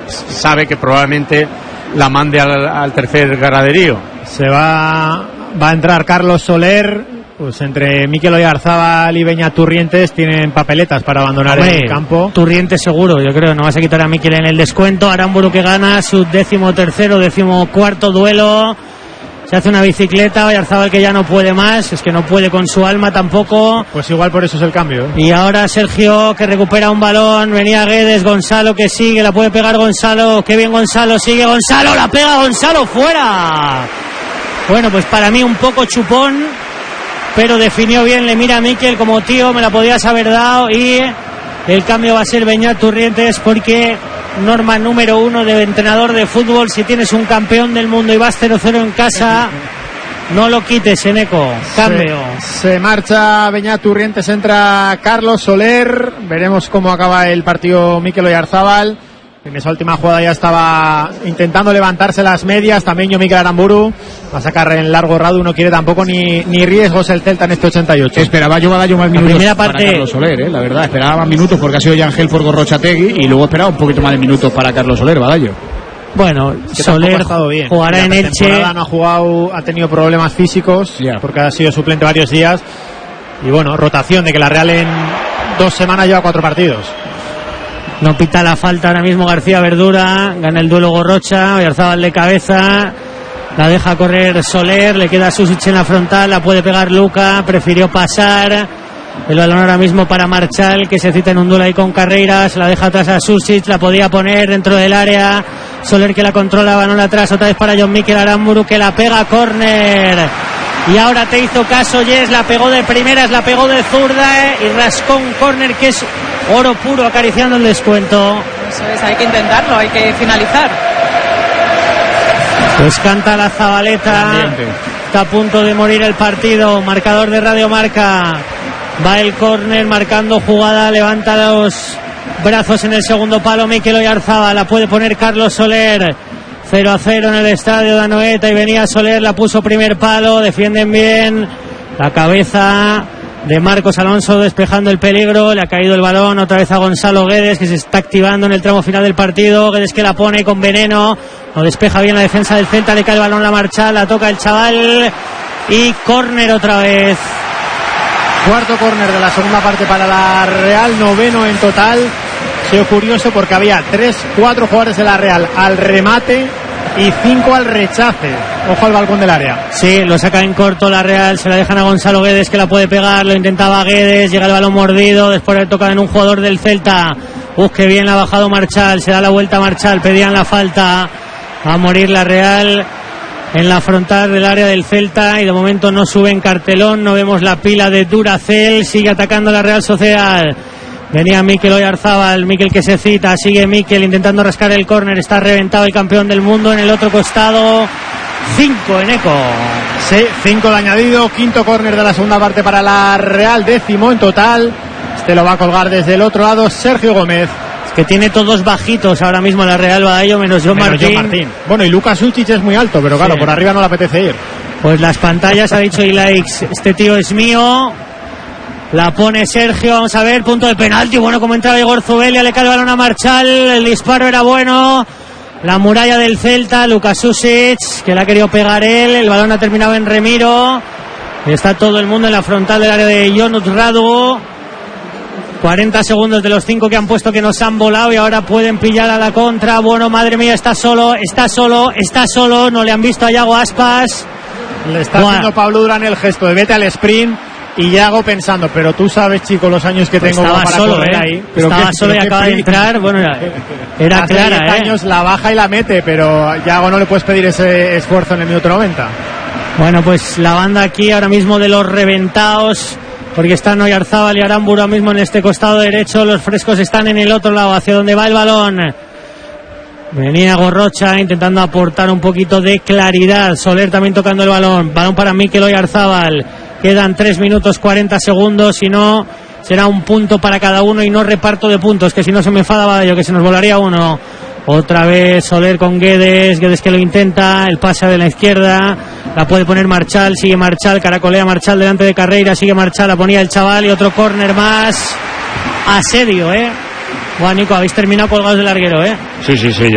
sabe que probablemente la mande al tercer graderío. Se va a entrar Carlos Soler. Pues entre Mikel Oyarzábal y Beñat Turrientes tienen papeletas para abandonar el campo. Turrientes seguro, yo creo. No vas a quitar a Mikel en el descuento. Aramburu que gana su 13º, 14º duelo. Se hace una bicicleta. Oyarzábal que ya no puede más. Es que no puede con su alma tampoco. Pues igual por eso es el cambio. Y ahora Sergio que recupera un balón. Venía Guedes. Gonzalo que sigue. La puede pegar Gonzalo. Qué bien Gonzalo. Sigue Gonzalo. La pega Gonzalo. Fuera. Bueno, pues para mí un poco chupón, pero definió bien, le mira a Mikel como tío, me la podías haber dado, y el cambio va a ser Beñat Turrientes, porque norma número 1 de entrenador de fútbol: si tienes un campeón del mundo y vas 0-0 en casa, no lo quites, Eneco. Cambio. Se marcha Beñat Turrientes, entra Carlos Soler. Veremos cómo acaba el partido Mikel Oyarzábal. En esa última jugada ya estaba intentando levantarse las medias. También Mikel Aramburu va a sacar en largo Radu. No quiere tampoco ni riesgos el Celta en este 88. Esperaba yo más minutos primera parte para Carlos Soler, la verdad. Esperaba más minutos porque ha sido ya Ángel por Gorrochategui, y luego esperaba un poquito más de minutos para Carlos Soler, Badallo. Bueno, Soler jugará en Elche. No ha jugado, ha tenido problemas físicos, porque ha sido suplente varios días. Y bueno, rotación de que la Real en 2 semanas lleva 4 partidos. No pita la falta ahora mismo García Verdura. Gana el duelo Gorrocha. Oyarzábal de cabeza. La deja correr Soler. Le queda Susic en la frontal. La puede pegar Luca. Prefirió pasar. El balón ahora mismo para Marchal, que se cita en un duelo ahí con Carreiras. La deja atrás a Susic. La podía poner dentro del área. Soler que la controla. Balón atrás. Otra vez para Jon Mikel Aramburu, que la pega. Córner. Y ahora te hizo caso Yes. La pegó de primeras. La pegó de zurda. Y rascó un córner que es oro puro, acariciando el descuento. Eso es, hay que intentarlo, hay que finalizar. Pues canta la Zabaleta. Está a punto de morir el partido. Marcador de Radio Marca. Va el córner marcando jugada. Levanta los brazos en el segundo palo Mikel Oyarzábal. La puede poner Carlos Soler. 0-0 en el estadio de Anoeta. Y venía Soler, la puso primer palo. Defienden bien. La cabeza de Marcos Alonso despejando el peligro. Le ha caído el balón otra vez a Gonzalo Guedes, que se está activando en el tramo final del partido. Guedes que la pone con veneno. No despeja bien la defensa del Celta. Le cae el balón a la marcha. La toca el chaval. Y córner otra vez. Cuarto córner de la segunda parte para la Real. 9º en total. Ha sido curioso porque había 4 jugadores de la Real al remate y 5 al rechace. Ojo al balcón del área. Sí, lo saca en corto la Real. Se la dejan a Gonzalo Guedes, que la puede pegar. Lo intentaba Guedes. Llega el balón mordido después de tocar en un jugador del Celta. Que bien la ha bajado Marchal. Se da la vuelta a Marchal. Pedían la falta. Va a morir la Real en la frontal del área del Celta. Y de momento no sube en cartelón. No vemos la pila de Duracell. Sigue atacando la Real Sociedad. Venía Mikel Oyarzábal, Mikel que se cita, sigue Mikel intentando rascar el córner, está reventado el campeón del mundo en el otro costado. 5 en Eco. Sí, 5 de añadido, quinto córner de la segunda parte para la Real, 10º en total. Este lo va a colgar desde el otro lado Sergio Gómez. Es que tiene todos bajitos ahora mismo la Real, Badallo, menos Jon Martín. Bueno, y Lucas Susic es muy alto, pero claro, por arriba no le apetece ir. Pues las pantallas, ha dicho Ilaix, este tío es mío. La pone Sergio, vamos a ver, punto de penalti. Bueno, como entraba Igor Zubelia, le cae el balón a Marchal. El disparo era bueno. La muralla del Celta, Lucas Susic, que la ha querido pegar él. El balón ha terminado en Remiro. Está todo el mundo en la frontal del área de Jonut Radu. 40 segundos de los 5 que han puesto, que nos han volado, y ahora pueden pillar a la contra. Bueno, madre mía, está solo. No le han visto a Iago Aspas. Le está haciendo Pablo Durán el gesto de vete al sprint. Y Iago pensando, pero tú sabes, chico, los años que tengo para solo, correr ahí. Pero estaba solo y acaba de entrar. Bueno, era clara. Hace 10 años la baja y la mete, pero Iago no le puedes pedir ese esfuerzo en el minuto 90. Bueno, pues la banda aquí ahora mismo de los reventados, porque están Oyarzábal y Aramburu ahora mismo en este costado derecho. Los frescos están en el otro lado, hacia donde va el balón. Venía Gorrocha intentando aportar un poquito de claridad. Soler también tocando el balón. Balón para Mikel Oyarzábal. Quedan 3 minutos 40 segundos. Si no, será un punto para cada uno y no reparto de puntos, que si no se me enfada Badallo, que se nos volaría uno. Otra vez Soler con Guedes que lo intenta. El pase de la izquierda. La puede poner Marchal. Sigue Marchal. Caracolea Marchal delante de Carreira. Sigue Marchal. La ponía el chaval. Y otro córner más. Asedio, Bueno, Nico, habéis terminado colgados del larguero, Sí,